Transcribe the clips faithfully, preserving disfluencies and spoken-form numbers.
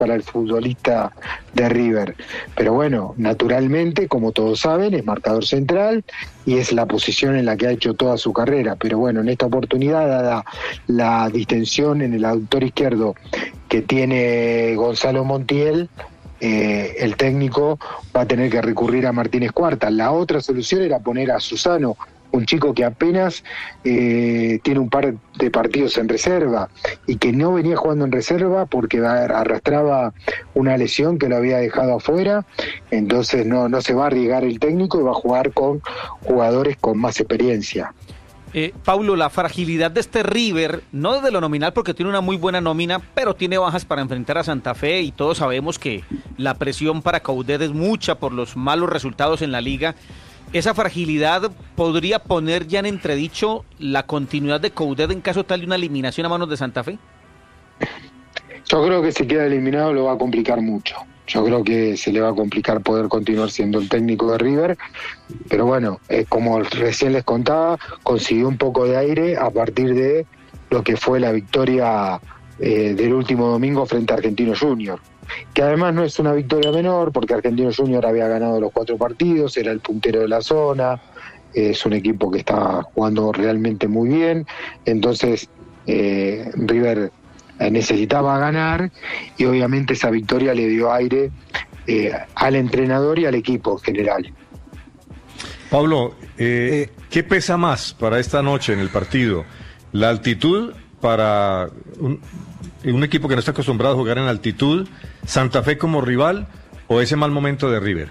para el futbolista de River. Pero bueno, naturalmente, como todos saben, es marcador central y es la posición en la que ha hecho toda su carrera. Pero bueno, en esta oportunidad, dada la distensión en el aductor izquierdo que tiene Gonzalo Montiel, eh, el técnico va a tener que recurrir a Martínez Cuarta. La otra solución era poner a Susano, un chico que apenas eh, tiene un par de partidos en reserva y que no venía jugando en reserva porque arrastraba una lesión que lo había dejado afuera. Entonces no, no se va a arriesgar el técnico y va a jugar con jugadores con más experiencia. Eh, Paulo, la fragilidad de este River, no desde lo nominal porque tiene una muy buena nómina, pero tiene bajas para enfrentar a Santa Fe y todos sabemos que la presión para Coudet es mucha por los malos resultados en la liga. ¿Esa fragilidad podría poner ya en entredicho la continuidad de Coudet en caso tal de una eliminación a manos de Santa Fe? Yo creo que si queda eliminado lo va a complicar mucho. Yo creo que se le va a complicar poder continuar siendo el técnico de River, pero bueno, eh, como recién les contaba, consiguió un poco de aire a partir de lo que fue la victoria eh, del último domingo frente a Argentino Junior, que además no es una victoria menor porque Argentino Junior había ganado los cuatro partidos, era el puntero de la zona, eh, es un equipo que está jugando realmente muy bien, entonces eh, River necesitaba ganar y obviamente esa victoria le dio aire eh, al entrenador y al equipo en general. Pablo, eh, eh, ¿qué pesa más para esta noche en el partido? ¿La altitud para un, un equipo que no está acostumbrado a jugar en altitud, Santa Fe como rival o ese mal momento de River?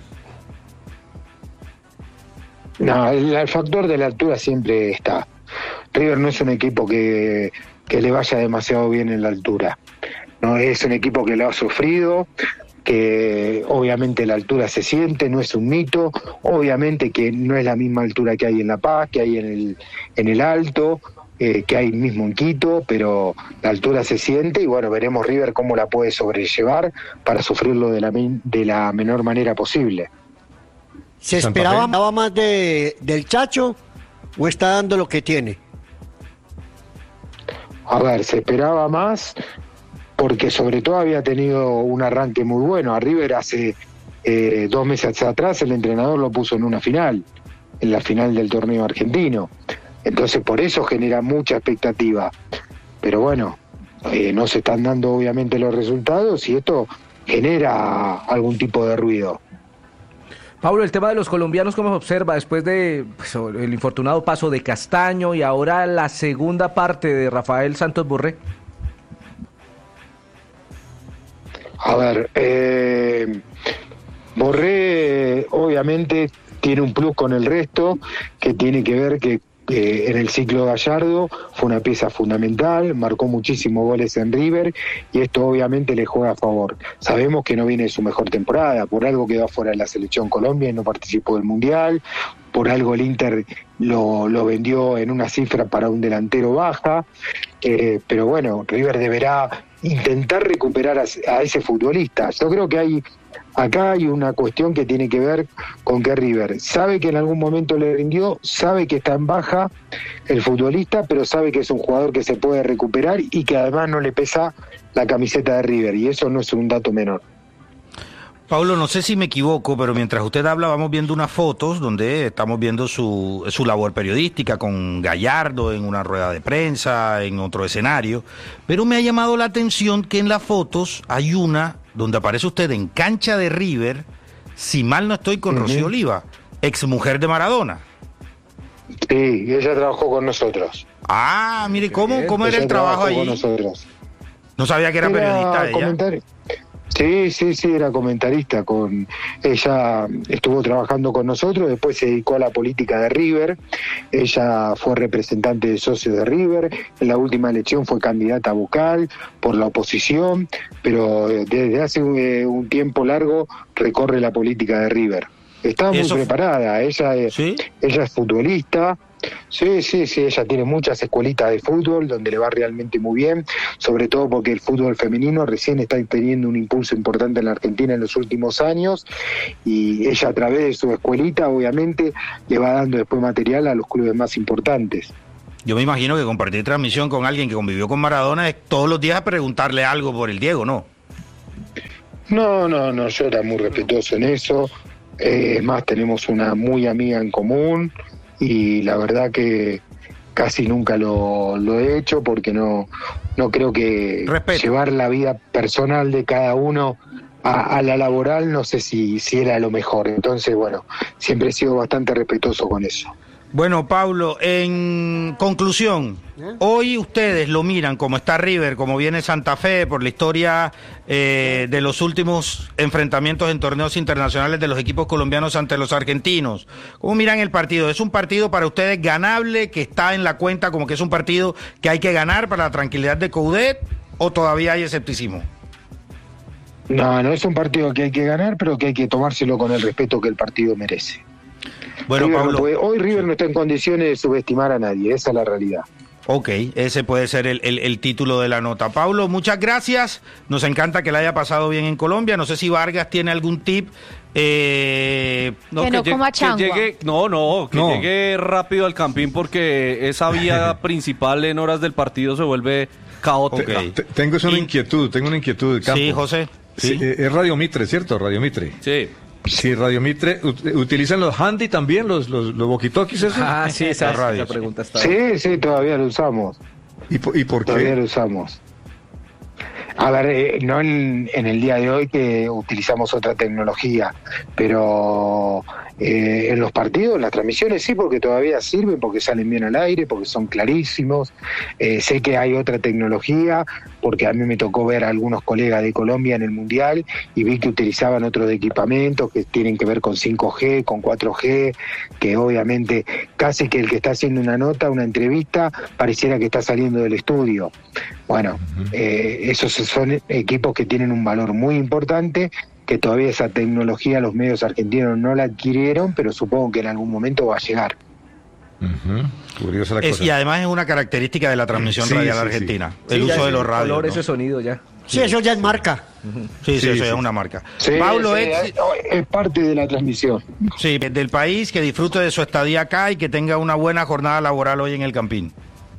No, el, el factor de la altura siempre está. River no es un equipo que que le vaya demasiado bien en la altura. No es un equipo que lo ha sufrido, que obviamente la altura se siente, no es un mito, obviamente que no es la misma altura que hay en La Paz, que hay en el, en el Alto, eh, que hay mismo en Quito, pero la altura se siente y bueno, veremos River cómo la puede sobrellevar para sufrirlo de la, de la menor manera posible. ¿Se esperaba más de, del Chacho o está dando lo que tiene? A ver, se esperaba más porque sobre todo había tenido un arranque muy bueno. A River hace eh, dos meses atrás el entrenador lo puso en una final, en la final del torneo argentino. Entonces por eso genera mucha expectativa. Pero bueno, eh, no se están dando obviamente los resultados y esto genera algún tipo de ruido. Pablo, el tema de los colombianos, ¿cómo se observa después de pues, el infortunado paso de Castaño y ahora la segunda parte de Rafael Santos Borré? A ver, eh, Borré obviamente tiene un plus con el resto que tiene que ver que Eh, en el ciclo Gallardo fue una pieza fundamental, marcó muchísimos goles en River y esto obviamente le juega a favor. Sabemos que no viene de su mejor temporada, por algo quedó afuera de la selección Colombia y no participó del Mundial, por algo el Inter lo, lo vendió en una cifra para un delantero baja, eh, pero bueno, River deberá intentar recuperar a, a ese futbolista. Yo creo que hay acá hay una cuestión que tiene que ver con que River sabe que en algún momento le rindió, sabe que está en baja el futbolista, pero sabe que es un jugador que se puede recuperar y que además no le pesa la camiseta de River, y eso no es un dato menor. Pablo, no sé si me equivoco, pero mientras usted habla vamos viendo unas fotos donde estamos viendo su, su labor periodística con Gallardo en una rueda de prensa, en otro escenario, pero me ha llamado la atención que en las fotos hay una donde aparece usted en cancha de River, si mal no estoy, con uh-huh. Rocío Oliva, ex mujer de Maradona. Sí, ella trabajó con nosotros. Ah, mire, ¿cómo, cómo era el trabajo allí? Con nosotros. No sabía que era, era periodista ella. Comentario. Sí, sí, sí, era comentarista. Con ella estuvo trabajando con nosotros, después se dedicó a la política de River. Ella fue representante de socios de River. En la última elección fue candidata vocal por la oposición, pero desde hace un, un tiempo largo recorre la política de River. Está muy preparada. Ella, ¿sí? Ella es futbolista. Sí, sí, sí, ella tiene muchas escuelitas de fútbol donde le va realmente muy bien, sobre todo porque el fútbol femenino recién está teniendo un impulso importante en la Argentina en los últimos años, y ella a través de su escuelita obviamente le va dando después material a los clubes más importantes. Yo me imagino que compartir transmisión con alguien que convivió con Maradona es todos los días preguntarle algo por el Diego, ¿no? No, no, no, yo era muy respetuoso en eso. Eh, es más, tenemos una muy amiga en común y la verdad que casi nunca lo, lo he hecho porque no, no creo que Respeto. Llevar la vida personal de cada uno a, a la laboral no sé si, si era lo mejor. Entonces, bueno, siempre he sido bastante respetuoso con eso. Bueno, Pablo, en conclusión, hoy ustedes lo miran como está River, como viene Santa Fe, por la historia eh, de los últimos enfrentamientos en torneos internacionales de los equipos colombianos ante los argentinos. ¿Cómo miran el partido? ¿Es un partido para ustedes ganable, que está en la cuenta como que es un partido que hay que ganar para la tranquilidad de Coudet, o todavía hay escepticismo? No, no es un partido que hay que ganar, pero que hay que tomárselo con el respeto que el partido merece. Bueno, River Pablo, no puede, hoy River no está en condiciones de subestimar a nadie, esa es la realidad. ok, ese puede ser el, el, el título de la nota. Pablo, muchas gracias, nos encanta que la haya pasado bien en Colombia, no sé si Vargas tiene algún tip. Eh, no, que no que, coma que changua. llegue, no, no, que No. llegue rápido al Campín porque esa vía principal en horas del partido se vuelve caótica. Ok. Te- Tengo una Y- inquietud, tengo una inquietud de campo. Sí, José. Sí, Sí. eh, es Radio Mitre, ¿cierto? Radio Mitre. Sí. Sí, Radio Mitre. ut- ¿Utilizan los handy también, los, los, los walkie-talkies esos? Ah, sí, esa, La radio, esa sí. pregunta está. Sí, sí, todavía lo usamos. ¿Y, po- y por Todavía lo qué? usamos. A ver, eh, no en, en el día de hoy que utilizamos otra tecnología, pero eh, en los partidos, las transmisiones sí, porque todavía sirven, porque salen bien al aire, porque son clarísimos. Eh, sé que hay otra tecnología, porque a mí me tocó ver a algunos colegas de Colombia en el Mundial y vi que utilizaban otros equipamientos que tienen que ver con cinco G, con cuatro G, que obviamente casi que el que está haciendo una nota, una entrevista, pareciera que está saliendo del estudio. Bueno, eh, esos son equipos que tienen un valor muy importante, que todavía esa tecnología los medios argentinos no la adquirieron, pero supongo que en algún momento va a llegar. Ujú, curiosa la Es- cosa. y además es una característica de la transmisión Sí, radial sí, sí. argentina, Sí, el ya uso de ese los radios. color, ¿no? ese sonido ya. Sí, eso ya es marca. Sí, sí, Sí, eso sí. es una marca. Sí, Pablo, sí, ex- es, es parte de la transmisión. sí, del país, que disfrute de su estadía acá y que tenga una buena jornada laboral hoy en el Campín.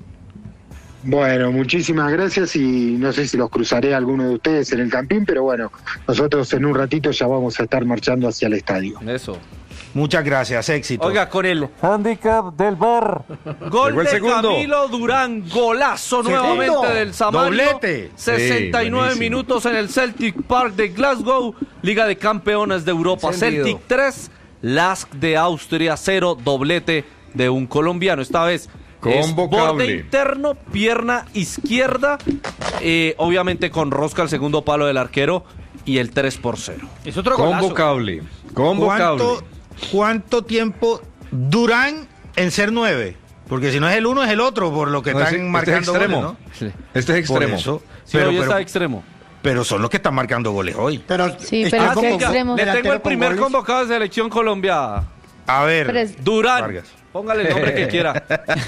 Bueno, muchísimas gracias y no sé si los cruzaré a alguno de ustedes en el Campín, pero bueno, nosotros en un ratito ya vamos a estar marchando hacia el estadio. Eso. Muchas gracias, éxito. Oiga, con el handicap del bar. Gol Llegó el de segundo. Camilo Durán, golazo nuevamente del Samario. Doblete. sesenta y nueve Sí, buenísimo. minutos en el Celtic Park de Glasgow, Liga de Campeones de Europa. Encendido. Celtic tres, Lask de Austria cero, doblete de un colombiano. Esta vez es Convocable. borde interno, pierna izquierda, eh, obviamente con rosca al segundo palo del arquero y el tres por cero. Es otro golazo. Convocable. Convocable. ¿Cuánto, ¿Cuánto tiempo Durán en ser nueve? Porque si no es el uno, es el otro, por lo que No, están este- este es marcando extremo. goles, ¿no? Este es Por extremo. eso. Sí, pero, hoy pero- está extremo. pero son los que están marcando goles hoy. Pero Sí, está pero Ah, como qué venga, extremo. le tengo delantero el con primer goles. convocado de Selección Colombia. A ver, Pero- Durán. Vargas. Póngale el nombre que quiera.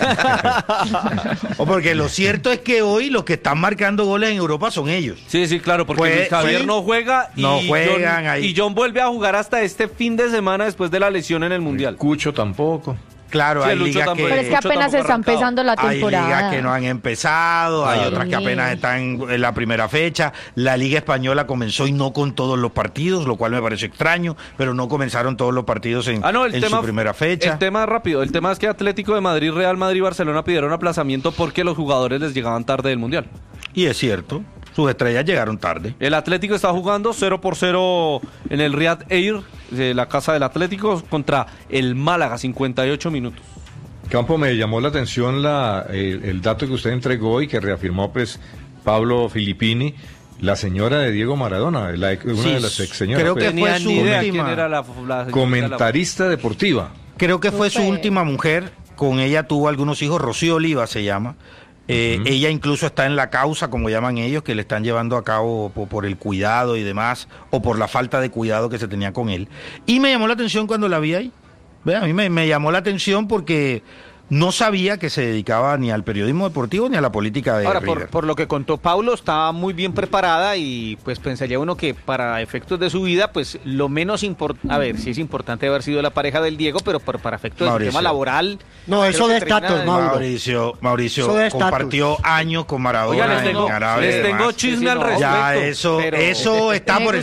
O porque lo cierto es que hoy los que están marcando goles en Europa son ellos. Sí, sí, claro, porque Pues, Luis Javier sí. no juega y, No juegan John, ahí. y John vuelve a jugar hasta este fin de semana después de la lesión en el Mundial. Cucho tampoco. Claro, Sí, hay Lucho ligas tampoco- Pero es que, que Mucho apenas tampoco está arrancado. empezando la hay temporada. ligas que no han empezado, hay Claro. otras que apenas están en la primera fecha. La Liga Española comenzó y no con todos los partidos, lo cual me parece extraño, pero no comenzaron todos los partidos en, Ah, no, el en tema, su primera fecha. El tema rápido, el tema es que Atlético de Madrid, Real Madrid y Barcelona pidieron aplazamiento porque los jugadores les llegaban tarde del Mundial. Y es cierto, sus estrellas llegaron tarde. El Atlético está jugando cero por cero en el Riyadh Air, eh, la casa del Atlético, contra el Málaga, cincuenta y ocho minutos. Campo, me llamó la atención la, el, el dato que usted entregó y que reafirmó pues Pablo Filippini, la señora de Diego Maradona, la, una Sí, de las ex señoras. creo pues, que Tenía fue su ni idea última- quién era la, la- la- comentarista deportiva. Creo que fue su Súper. última mujer, con ella tuvo algunos hijos, Rocío Oliva se llama. Eh, Ujú. Ella incluso está en la causa, como llaman ellos, que le están llevando a cabo por, por el cuidado y demás, o por la falta de cuidado que se tenía con él. Y me llamó la atención cuando la vi ahí. Ve, a mí me, me llamó la atención porque no sabía que se dedicaba ni al periodismo deportivo ni a la política de Ahora, River. por, por lo que contó Paulo, estaba muy bien preparada y pues pensaría uno que para efectos de su vida, pues lo menos importante, a ver, sí es importante haber sido la pareja del Diego, pero para, para efectos del Mauricio. tema laboral... No, creo eso que de termina estatus, de- Mauro. Mauricio, Mauricio Eso de estatus. compartió años con Maradona Oiga, les tengo, en Arabia y les tengo demás. chisme Sí, sí, al no, respecto. Ya, eso, pero- eso está Me por